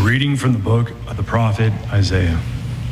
Reading from the book of the prophet Isaiah.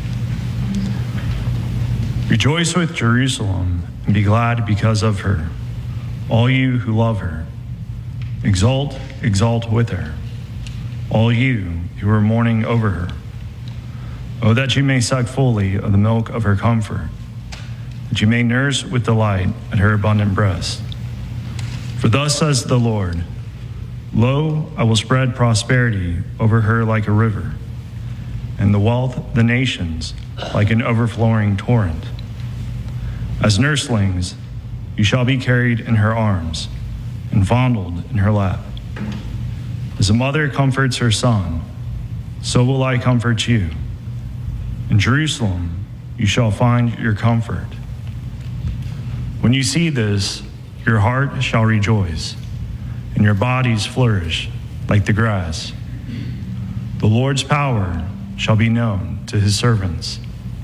Rejoice with Jerusalem and be glad because of her, all you who love her. Exult, exult with her, all you who are mourning over her. Oh, that you may suck fully of the milk of her comfort, that you may nurse with delight at her abundant breast. For thus says the Lord, lo, I will spread prosperity over her like a river, and the wealth of the nations like an overflowing torrent. As nurslings, you shall be carried in her arms and fondled in her lap. As a mother comforts her son, so will I comfort you. In Jerusalem, you shall find your comfort. When you see this, your heart shall rejoice, and your bodies flourish like the grass. The Lord's power shall be known to his servants.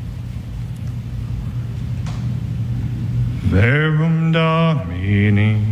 Verbum Domini.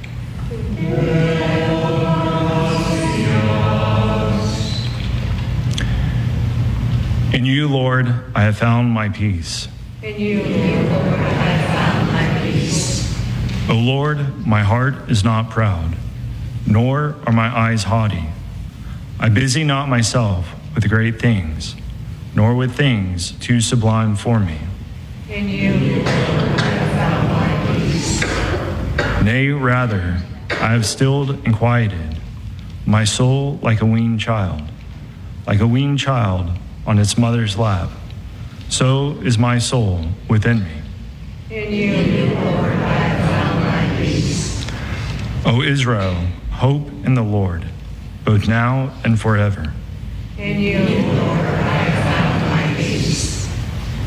In you, Lord, I have found my peace. In you, Lord, I have found my peace. O Lord, my heart is not proud, nor are my eyes haughty. I busy not myself with great things, nor with things too sublime for me. In you, Lord, I have found my peace. Nay, rather, I have stilled and quieted my soul like a weaned child on its mother's lap. So is my soul within me. In you, Lord, I have found my peace. O Israel, hope in the Lord, both now and forever. In you,